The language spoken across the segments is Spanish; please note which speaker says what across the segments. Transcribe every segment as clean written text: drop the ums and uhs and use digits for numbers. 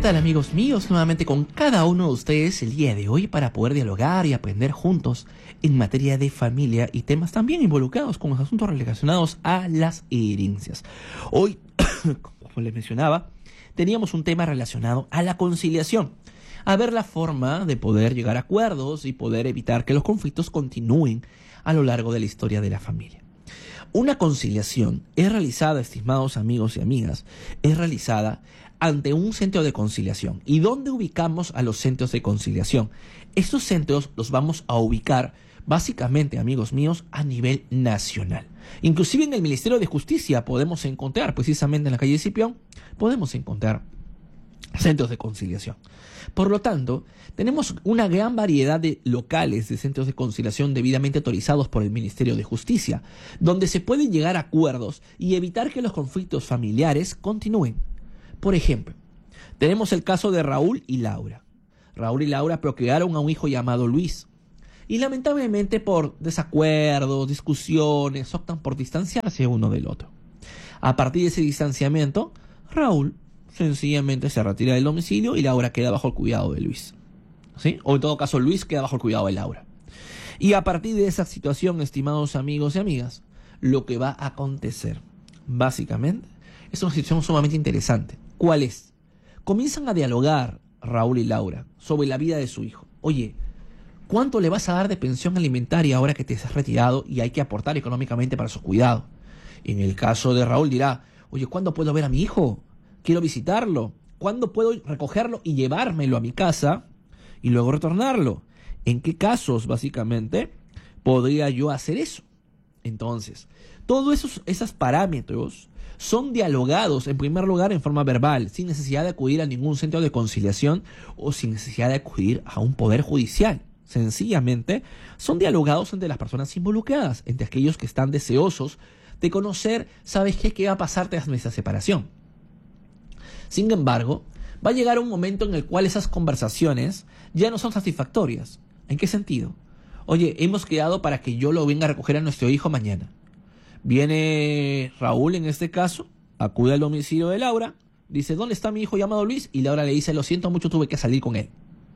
Speaker 1: tal, amigos míos? Nuevamente con cada uno de ustedes el día de hoy para poder dialogar y aprender juntos en materia de familia y temas también involucrados con los asuntos relacionados a las herencias. Hoy, como les mencionaba, teníamos un tema relacionado a la conciliación, a ver la forma de poder llegar a acuerdos y poder evitar que los conflictos continúen a lo largo de la historia de la familia. Una conciliación es realizada, estimados amigos y amigas, es realizada ante un centro de conciliación. ¿Y dónde ubicamos a los centros de conciliación? Estos centros los vamos a ubicar básicamente, amigos míos, a nivel nacional. Inclusive en el Ministerio de Justicia podemos encontrar, precisamente en la calle Escipión, podemos encontrar centros de conciliación. Por lo tanto, tenemos una gran variedad de locales de centros de conciliación debidamente autorizados por el Ministerio de Justicia, donde se pueden llegar a acuerdos y evitar que los conflictos familiares continúen. Por ejemplo, tenemos el caso de Raúl y Laura. Raúl y Laura procrearon a un hijo llamado Luis. Y lamentablemente por desacuerdos, discusiones, optan por distanciarse uno del otro. A partir de ese distanciamiento, Raúl sencillamente se retira del domicilio y Laura queda bajo el cuidado de Luis. ¿Sí? O en todo caso, Luis queda bajo el cuidado de Laura. Y a partir de esa situación, estimados amigos y amigas, lo que va a acontecer, básicamente, es una situación sumamente interesante. ¿Cuál es? Comienzan a dialogar Raúl y Laura sobre la vida de su hijo. Oye, ¿cuánto le vas a dar de pensión alimentaria ahora que te has retirado y hay que aportar económicamente para su cuidado? En el caso de Raúl dirá, oye, ¿cuándo puedo ver a mi hijo? Quiero visitarlo. ¿Cuándo puedo recogerlo y llevármelo a mi casa y luego retornarlo? ¿En qué casos, básicamente, podría yo hacer eso? Entonces, todos esos parámetros son dialogados, en primer lugar, en forma verbal, sin necesidad de acudir a ningún centro de conciliación o sin necesidad de acudir a un poder judicial. Sencillamente, son dialogados entre las personas involucradas, entre aquellos que están deseosos de conocer, ¿sabes qué va a pasar tras nuestra separación? Sin embargo, va a llegar un momento en el cual esas conversaciones ya no son satisfactorias. ¿En qué sentido? Oye, hemos quedado para que yo lo venga a recoger a nuestro hijo mañana. Viene Raúl en este caso, acude al domicilio de Laura, dice, ¿dónde está mi hijo llamado Luis? Y Laura le dice, lo siento mucho, tuve que salir con él.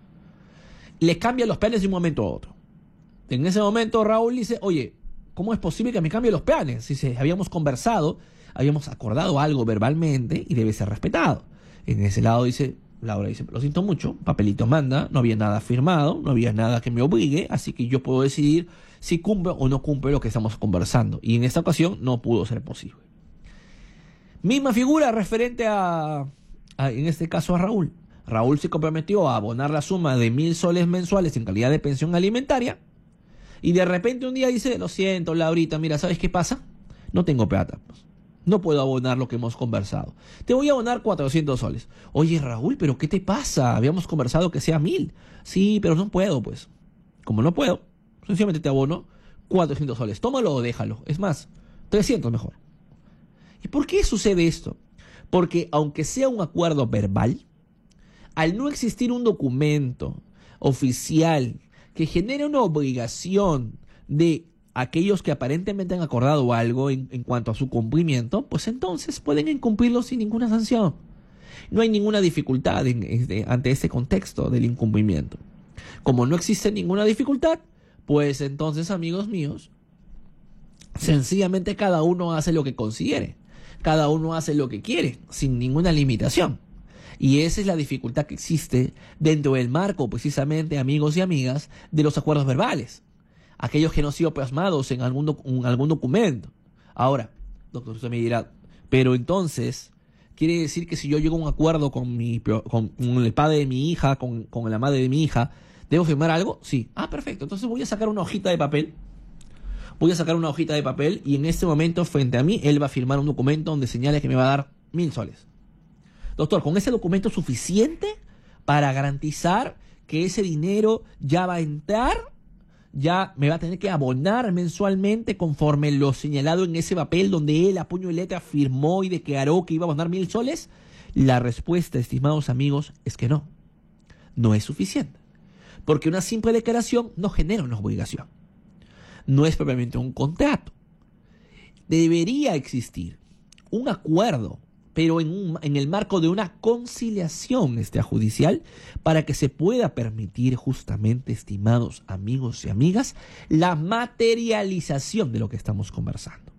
Speaker 1: Le cambia los planes de un momento a otro. En ese momento Raúl dice, oye, ¿cómo es posible que me cambie los planes? Dice, habíamos conversado, habíamos acordado algo verbalmente y debe ser respetado. En ese lado dice, Laura dice, lo siento mucho, papelito manda, no había nada firmado, no había nada que me obligue, así que yo puedo decidir si cumple o no cumple lo que estamos conversando. Y en esta ocasión no pudo ser posible. Misma figura referente en este caso a Raúl. Raúl se comprometió a abonar la suma de 1,000 soles mensuales en calidad de pensión alimentaria. Y de repente un día dice, lo siento, Laurita, mira, ¿sabes qué pasa? No tengo plata. No puedo abonar lo que hemos conversado. Te voy a abonar 400 soles. Oye, Raúl, ¿pero qué te pasa? Habíamos conversado que sea 1,000. Sí, pero no puedo, pues. Como no puedo, sencillamente te abono 400 soles. Tómalo o déjalo. Es más, 300 mejor. ¿Y por qué sucede esto? Porque aunque sea un acuerdo verbal, al no existir un documento oficial que genere una obligación de aquellos que aparentemente han acordado algo en cuanto a su cumplimiento, pues entonces pueden incumplirlo sin ninguna sanción. No hay ninguna dificultad ante este contexto del incumplimiento. Como no existe ninguna dificultad, pues entonces, amigos míos, sencillamente cada uno hace lo que considere. Cada uno hace lo que quiere, sin ninguna limitación. Y esa es la dificultad que existe dentro del marco, precisamente, amigos y amigas, de los acuerdos verbales. Aquellos que no han sido plasmados en algún documento. Ahora, doctor, usted me dirá, pero entonces, ¿quiere decir que si yo llego a un acuerdo con el padre de mi hija, con la madre de mi hija, ¿debo firmar algo? Sí. Ah, perfecto. Entonces voy a sacar una hojita de papel. Y en este momento, frente a mí, él va a firmar un documento donde señale que me va a dar 1,000 soles. Doctor, ¿con ese documento es suficiente para garantizar que ese dinero ya va a entrar? ¿Ya me va a tener que abonar mensualmente conforme lo señalado en ese papel donde él a puño y letra firmó y declaró que iba a abonar 1,000 soles? La respuesta, estimados amigos, es que no. No es suficiente. Porque una simple declaración no genera una obligación. No es propiamente un contrato. Debería existir un acuerdo pero en el marco de una conciliación extrajudicial para que se pueda permitir justamente, estimados amigos y amigas, la materialización de lo que estamos conversando.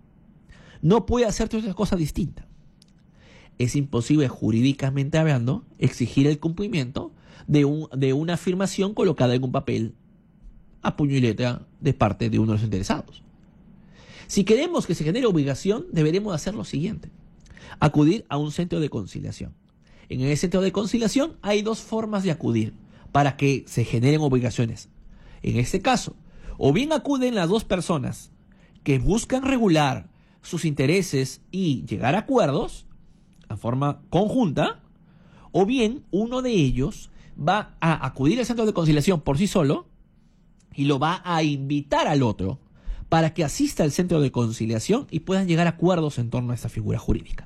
Speaker 1: No puede hacerte otra cosa distinta. Es imposible jurídicamente hablando exigir el cumplimiento de una afirmación colocada en un papel a puño y letra de parte de uno de los interesados. Si queremos que se genere obligación, deberemos hacer lo siguiente: acudir a un centro de conciliación. En el centro de conciliación hay dos formas de acudir para que se generen obligaciones. En este caso, o bien acuden las dos personas que buscan regular sus intereses y llegar a acuerdos en forma conjunta, o bien uno de ellos va a acudir al centro de conciliación por sí solo y lo va a invitar al otro para que asista al centro de conciliación y puedan llegar a acuerdos en torno a esta figura jurídica.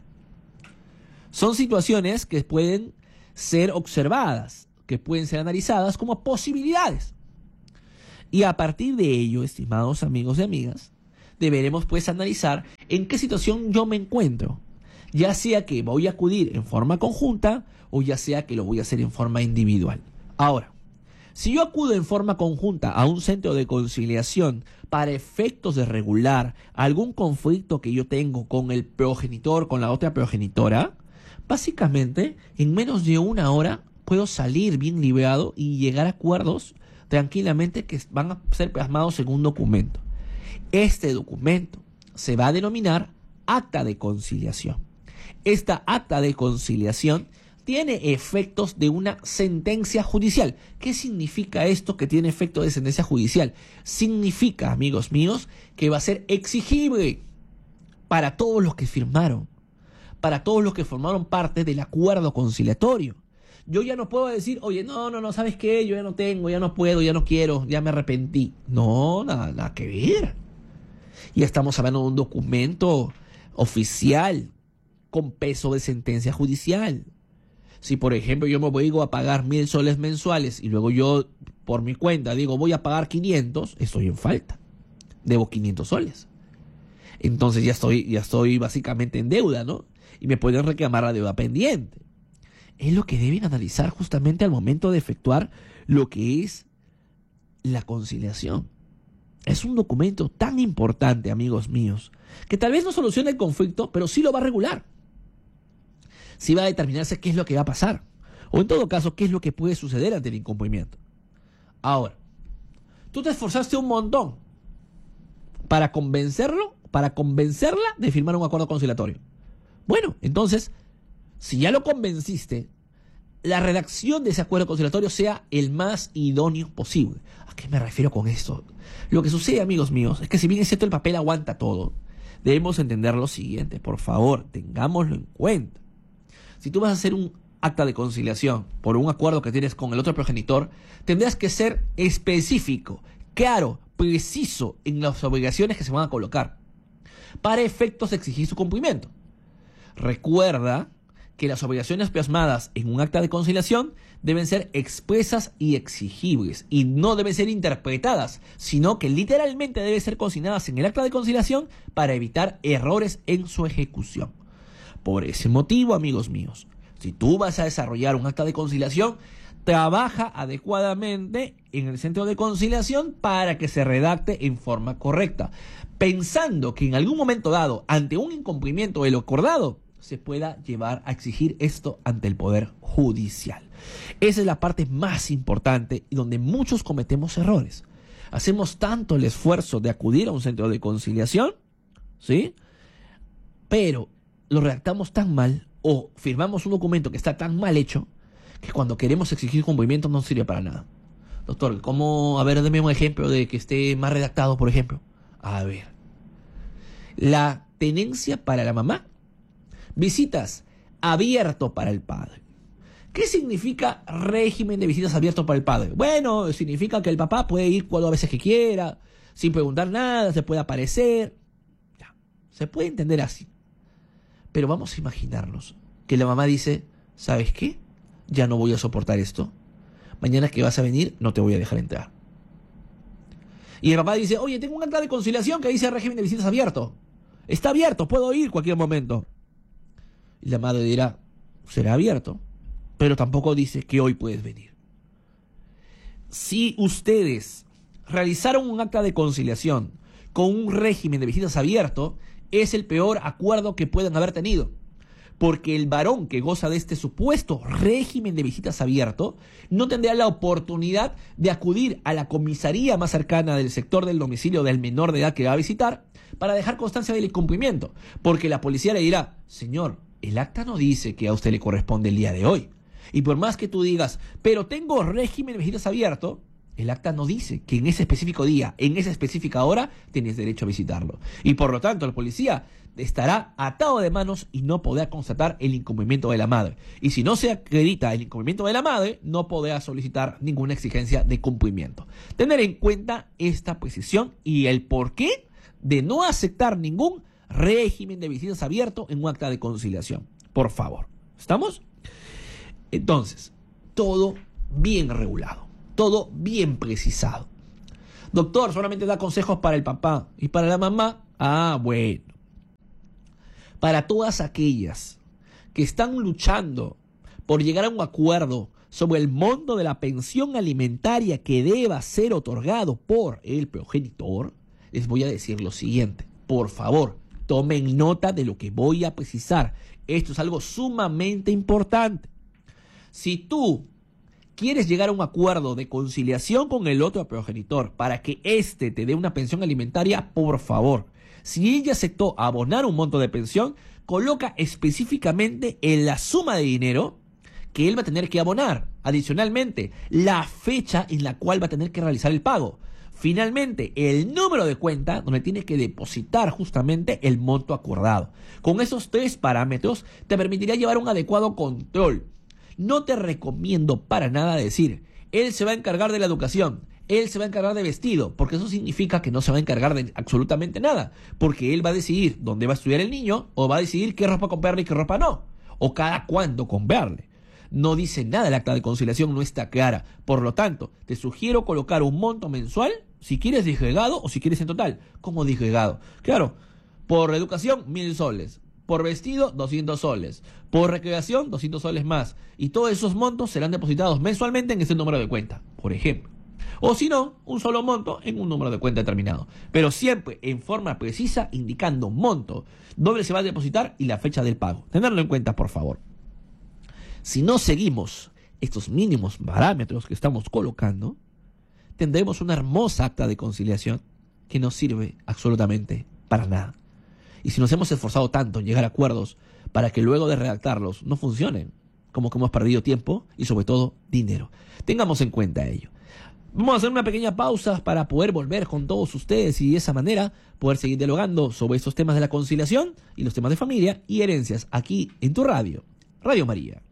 Speaker 1: Son situaciones que pueden ser observadas, que pueden ser analizadas como posibilidades. Y a partir de ello, estimados amigos y amigas, deberemos pues analizar en qué situación yo me encuentro, ya sea que voy a acudir en forma conjunta o ya sea que lo voy a hacer en forma individual. Ahora, si yo acudo en forma conjunta a un centro de conciliación para efectos de regular algún conflicto que yo tengo con el progenitor, con la otra progenitora, básicamente en menos de una hora puedo salir bien liberado y llegar a acuerdos tranquilamente que van a ser plasmados en un documento. Este documento se va a denominar acta de conciliación. Esta acta de conciliación tiene efectos de una sentencia judicial. ¿Qué significa esto que tiene efecto de sentencia judicial? Significa, amigos míos, que va a ser exigible para todos los que firmaron, para todos los que formaron parte del acuerdo conciliatorio. Yo ya no puedo decir, oye, no, ¿sabes qué? Yo ya no tengo, ya no puedo, ya no quiero, ya me arrepentí. No, nada que ver. Ya estamos hablando de un documento oficial con peso de sentencia judicial. Si, por ejemplo, yo me voy a pagar 1,000 soles mensuales y luego yo, por mi cuenta, digo, voy a pagar 500, estoy en falta. Debo 500 soles. Entonces ya estoy básicamente en deuda, ¿no? Y me pueden reclamar la deuda pendiente. Es lo que deben analizar justamente al momento de efectuar lo que es la conciliación. Es un documento tan importante, amigos míos, que tal vez no solucione el conflicto, pero sí lo va a regular. Sí va a determinarse qué es lo que va a pasar. O en todo caso, qué es lo que puede suceder ante el incumplimiento. Ahora, tú te esforzaste un montón para convencerla de firmar un acuerdo conciliatorio. Bueno, entonces, si ya lo convenciste, la redacción de ese acuerdo conciliatorio sea el más idóneo posible. ¿A qué me refiero con esto? Lo que sucede, amigos míos, es que si bien es cierto el papel aguanta todo, debemos entender lo siguiente. Por favor, tengámoslo en cuenta. Si tú vas a hacer un acta de conciliación por un acuerdo que tienes con el otro progenitor, tendrás que ser específico, claro, preciso en las obligaciones que se van a colocar, para efectos de exigir su cumplimiento. Recuerda que las obligaciones plasmadas en un acta de conciliación deben ser expresas y exigibles, y no deben ser interpretadas, sino que literalmente deben ser consignadas en el acta de conciliación para evitar errores en su ejecución. Por ese motivo, amigos míos, si tú vas a desarrollar un acta de conciliación, trabaja adecuadamente en el centro de conciliación para que se redacte en forma correcta, pensando que en algún momento dado, ante un incumplimiento de lo acordado, se pueda llevar a exigir esto ante el Poder Judicial. Esa es la parte más importante y donde muchos cometemos errores. Hacemos tanto el esfuerzo de acudir a un centro de conciliación, ¿sí? Pero lo redactamos tan mal o firmamos un documento que está tan mal hecho que cuando queremos exigir cumplimiento no sirve para nada. Doctor, ¿cómo? A ver, deme un ejemplo de que esté más redactado, por ejemplo. A ver. La tenencia para la mamá. Visitas abierto para el padre. ¿Qué significa régimen de visitas abierto para el padre? Bueno, significa que el papá puede ir cuando a veces que quiera, sin preguntar nada, se puede aparecer. Ya, se puede entender así. Pero vamos a imaginarnos que la mamá dice, ¿sabes qué? Ya no voy a soportar esto. Mañana que vas a venir, no te voy a dejar entrar. Y el papá dice, oye, tengo un acta de conciliación que dice régimen de visitas abierto. Está abierto, puedo ir cualquier momento. Y la madre dirá, será abierto, pero tampoco dice que hoy puedes venir. Si ustedes realizaron un acta de conciliación con un régimen de visitas abierto, es el peor acuerdo que pueden haber tenido. Porque el varón que goza de este supuesto régimen de visitas abierto no tendrá la oportunidad de acudir a la comisaría más cercana del sector del domicilio del menor de edad que va a visitar para dejar constancia del incumplimiento. Porque la policía le dirá, señor, el acta no dice que a usted le corresponde el día de hoy. Y por más que tú digas, pero tengo régimen de visitas abierto, el acta no dice que en ese específico día, en esa específica hora, tienes derecho a visitarlo. Y por lo tanto, el policía estará atado de manos y no podrá constatar el incumplimiento de la madre. Y si no se acredita el incumplimiento de la madre, no podrá solicitar ninguna exigencia de cumplimiento. Tener en cuenta esta precisión y el porqué de no aceptar ningún régimen de visitas abierto en un acta de conciliación. Por favor. ¿Estamos? Entonces, todo bien regulado, todo bien precisado. Doctor, solamente da consejos para el papá y para la mamá. Ah, bueno. Para todas aquellas que están luchando por llegar a un acuerdo sobre el monto de la pensión alimentaria que deba ser otorgado por el progenitor, les voy a decir lo siguiente. Por favor, tomen nota de lo que voy a precisar. Esto es algo sumamente importante. Si tú quieres llegar a un acuerdo de conciliación con el otro progenitor para que éste te dé una pensión alimentaria, por favor, si ella aceptó abonar un monto de pensión, coloca específicamente en la suma de dinero que él va a tener que abonar. Adicionalmente, la fecha en la cual va a tener que realizar el pago. Finalmente, el número de cuenta donde tienes que depositar justamente el monto acordado. Con esos 3 parámetros te permitirá llevar un adecuado control. No te recomiendo para nada decir, él se va a encargar de la educación, él se va a encargar de vestido, porque eso significa que no se va a encargar de absolutamente nada, porque él va a decidir dónde va a estudiar el niño, o va a decidir qué ropa comprarle y qué ropa no, o cada cuándo comprarle. No dice nada, el acta de conciliación no está clara. Por lo tanto, te sugiero colocar un monto mensual, si quieres disgregado o si quieres en total. ¿Cómo disgregado? Claro, por educación 1.000 soles. Por vestido, 200 soles. Por recreación, 200 soles más. Y todos esos montos serán depositados mensualmente en ese número de cuenta, por ejemplo. O si no, un solo monto en un número de cuenta determinado. Pero siempre en forma precisa, indicando monto, dónde se va a depositar y la fecha del pago. Tenerlo en cuenta, por favor. Si no seguimos estos mínimos parámetros que estamos colocando, tendremos una hermosa acta de conciliación que no sirve absolutamente para nada. Y si nos hemos esforzado tanto en llegar a acuerdos para que luego de redactarlos no funcionen, como que hemos perdido tiempo y sobre todo dinero. Tengamos en cuenta ello. Vamos a hacer una pequeña pausa para poder volver con todos ustedes y de esa manera poder seguir dialogando sobre estos temas de la conciliación y los temas de familia y herencias aquí en tu radio, Radio María.